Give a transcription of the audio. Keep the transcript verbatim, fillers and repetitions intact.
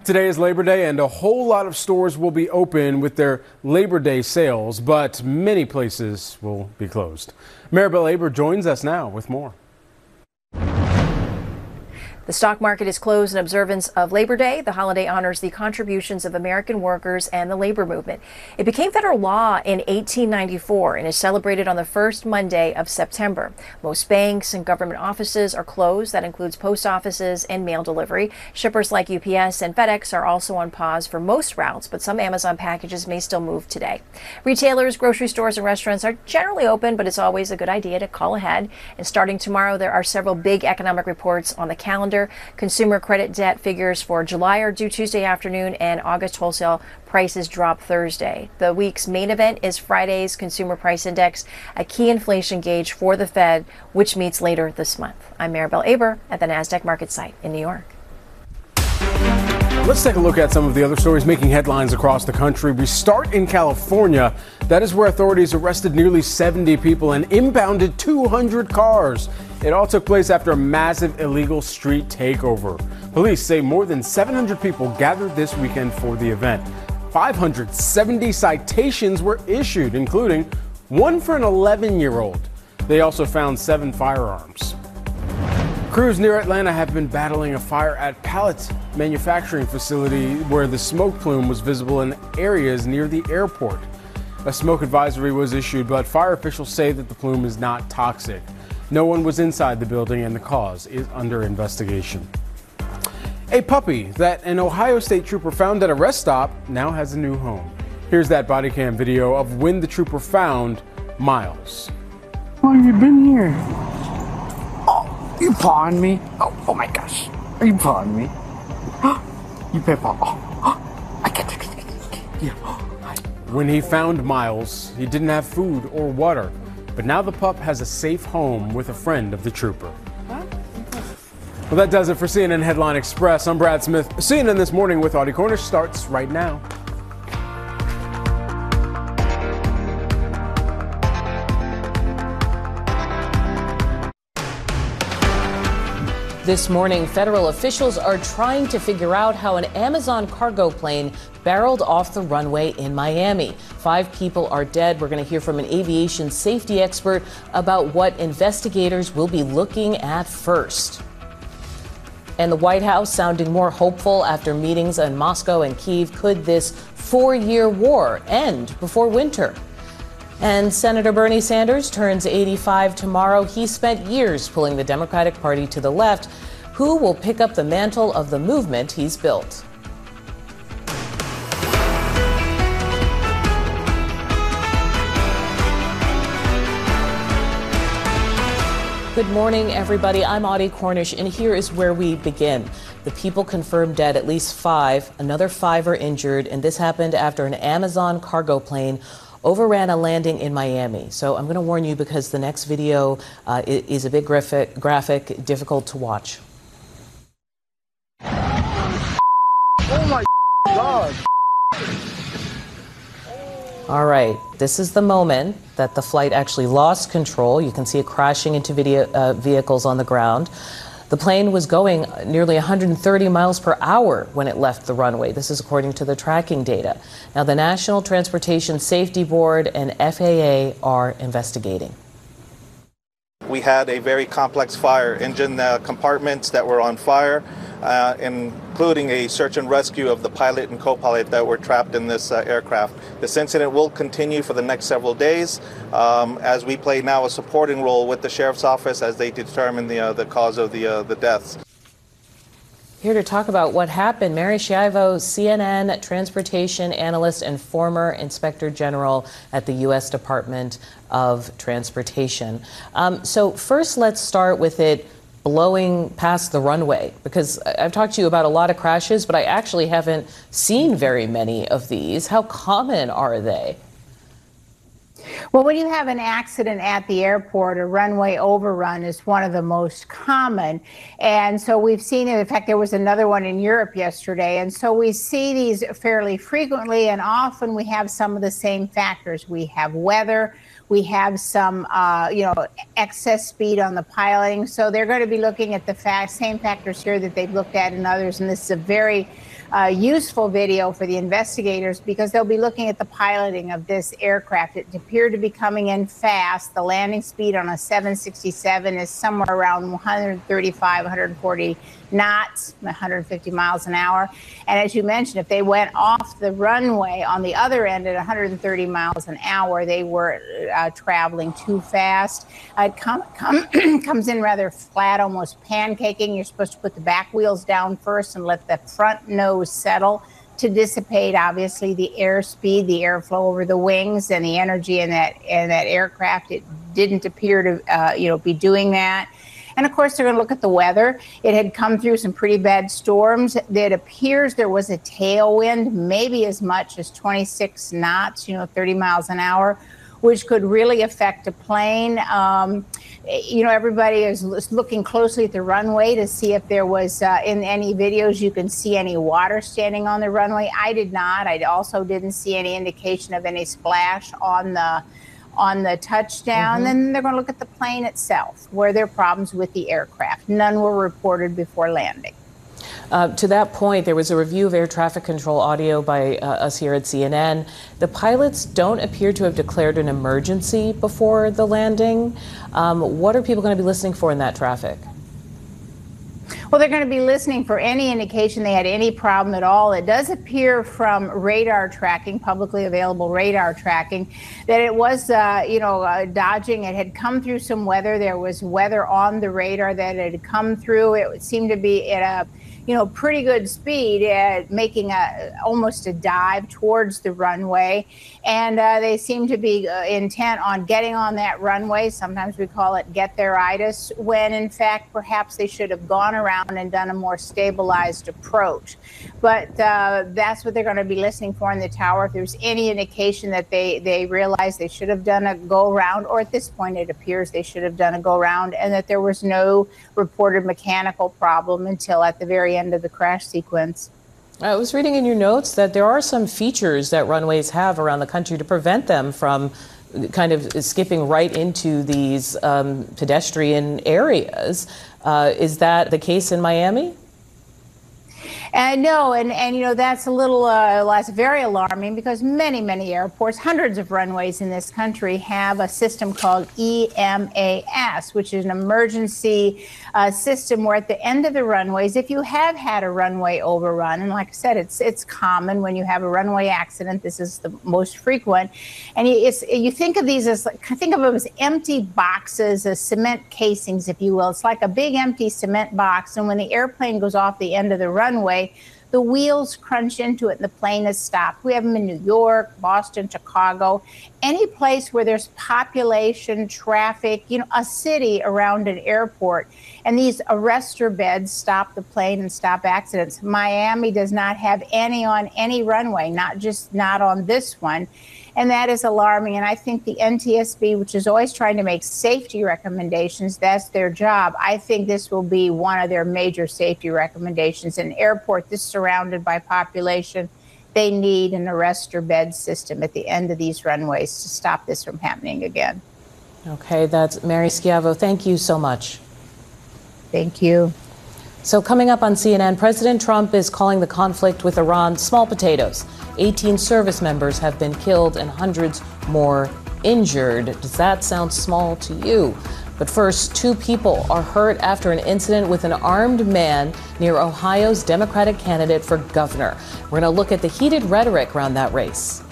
Today is Labor Day, and a whole lot of stores will be open with their Labor Day sales, but many places will be closed. Maribel Aber joins us now with more. The stock market is closed in observance of Labor Day. The holiday honors the contributions of American workers and the labor movement. It became federal law in eighteen ninety-four and is celebrated on the first Monday of September. Most banks and government offices are closed. That includes post offices and mail delivery. Shippers like U P S and FedEx are also on pause for most routes, but some Amazon packages may still move today. Retailers, grocery stores, and restaurants are generally open, but it's always a good idea to call ahead. And starting tomorrow, there are several big economic reports on the calendar. Consumer credit debt figures for July are due Tuesday afternoon, and August wholesale prices drop Thursday. The week's main event is Friday's Consumer Price Index, a key inflation gauge for the Fed, which meets later this month. I'm Maribel Aber at the NASDAQ market site in New York. Let's take a look at some of the other stories making headlines across the country. We start in California. That is where authorities arrested nearly seventy people and impounded two hundred cars. It all took place after a massive illegal street takeover. Police say more than seven hundred people gathered this weekend for the event. five hundred seventy citations were issued, including one for an eleven-year-old. They also found seven firearms. Crews near Atlanta have been battling a fire at Pallet manufacturing facility where the smoke plume was visible in areas near the airport. A smoke advisory was issued, but fire officials say that the plume is not toxic. No one was inside the building and the cause is under investigation. A puppy that an Ohio State trooper found at a rest stop now has a new home. Here's that body cam video of when the trooper found Miles. How long have you been here? Oh, you pawing me? Oh, oh my gosh. Are you pawing me? You pay paw. Oh, oh, I can't. Yeah. When he found Miles, he didn't have food or water, but now the pup has a safe home with a friend of the trooper. Well, that does it for C N N Headline Express. I'm Brad Smith. C N N This Morning with Audie Cornish starts right now. This morning, federal officials are trying to figure out how an Amazon cargo plane barreled off the runway in Miami. Five people are dead. We're going to hear from an aviation safety expert about what investigators will be looking at first. And the White House sounding more hopeful after meetings in Moscow and Kyiv. Could this four-year war end before winter? And Senator Bernie Sanders turns eighty-five tomorrow. He spent years pulling the Democratic Party to the left. Who will pick up the mantle of the movement he's built? Good morning, everybody. I'm Audie Cornish, and here is where we begin. The people confirmed dead, at least five. Another five are injured, and this happened after an Amazon cargo plane overran a landing in Miami. So I'm going to warn you because the next video uh, is a bit graphic, graphic, difficult to watch. Oh my God. All right, this is the moment that the flight actually lost control. You can see it crashing into video, uh, vehicles on the ground. The plane was going nearly one hundred thirty miles per hour when it left the runway. This is according to the tracking data. Now, the National Transportation Safety Board and F A A are investigating. We had a very complex fire, engine uh, compartments that were on fire, uh, including a search and rescue of the pilot and co-pilot that were trapped in this uh, aircraft. This incident will continue for the next several days um, as we play now a supporting role with the Sheriff's Office as they determine the, uh, the cause of the, uh, the deaths. Here to talk about what happened, Mary Schiavo, C N N transportation analyst and former inspector general at the U S Department of Transportation. Um, so first, let's start with it blowing past the runway, because I've talked to you about a lot of crashes, but I actually haven't seen very many of these. How common are they? Well, when you have an accident at the airport, a runway overrun is one of the most common. And so we've seen it. In fact, there was another one in Europe yesterday. And so we see these fairly frequently, and often we have some of the same factors. We have weather. We have some, uh, you know, excess speed on the piloting. So they're going to be looking at the fa- same factors here that they've looked at in others. And this is a very uh, useful video for the investigators because they'll be looking at the piloting of this aircraft. It appeared to be coming in fast. The landing speed on a seven sixty-seven is somewhere around one thirty-five, one forty knots, one hundred fifty miles an hour. And as you mentioned, if they went off the runway on the other end at one hundred thirty miles an hour, they were uh, traveling too fast. Uh, it come, come, comes in rather flat, almost pancaking. You're supposed to put the back wheels down first and let the front nose settle to dissipate, obviously, the airspeed, the airflow over the wings, and the energy in that in that aircraft. It didn't appear to, uh, you know, be doing that. And of course, they're going to look at the weather. It had come through some pretty bad storms. It appears there was a tailwind, maybe as much as twenty-six knots, you know, thirty miles an hour, which could really affect a plane. Um, you know, everybody is looking closely at the runway to see if there was, uh, in any videos, you can see any water standing on the runway. I did not. I also didn't see any indication of any splash on the on the touchdown. Mm-hmm. Then they're going to look at the plane itself. Were there problems with the aircraft? None were reported before landing. Uh, to that point, there was a review of air traffic control audio by uh, us here at C N N. The pilots don't appear to have declared an emergency before the landing. Um, what are people going to be listening for in that traffic? Well, they're going to be listening for any indication they had any problem at all. It does appear from radar tracking, publicly available radar tracking, that it was, uh, you know, uh, dodging. It had come through some weather. There was weather on the radar that had come through. It seemed to be at a, you know, pretty good speed, uh, making a almost a dive towards the runway. And uh, they seem to be uh, intent on getting on that runway. Sometimes we call it get there-itis, when in fact perhaps they should have gone around and done a more stabilized approach. But uh, that's what they're going to be listening for in the tower. If there's any indication that they, they realize they should have done a go-around, or at this point it appears they should have done a go-around, and that there was no reported mechanical problem until at the very end of the crash sequence. I was reading in your notes that there are some features that runways have around the country to prevent them from kind of skipping right into these um, pedestrian areas. Uh, is that the case in Miami? And no, and, and you know, that's a little, uh, that's very alarming because many, many airports, hundreds of runways in this country have a system called E M A S, which is an emergency uh, system where at the end of the runways, if you have had a runway overrun, and like I said, it's it's common when you have a runway accident, this is the most frequent, and you, it's, you think of these as, think of them as empty boxes, as cement casings, if you will. It's like a big empty cement box, and when the airplane goes off the end of the runway, the wheels crunch into it and the plane is stopped. We have them in New York, Boston, Chicago, any place where there's population, traffic, you know, a city around an airport. And these arrestor beds stop the plane and stop accidents. Miami does not have any on any runway, not just not on this one. And that is alarming. And I think the N T S B, which is always trying to make safety recommendations, that's their job. I think this will be one of their major safety recommendations. An airport this surrounded by population, they need an arrestor bed system at the end of these runways to stop this from happening again. Okay, that's Mary Schiavo. Thank you so much. Thank you. So coming up on C N N, President Trump is calling the conflict with Iran small potatoes. eighteen service members have been killed and hundreds more injured. Does that sound small to you? But first, two people are hurt after an incident with an armed man near Ohio's Democratic candidate for governor. We're going to look at the heated rhetoric around that race.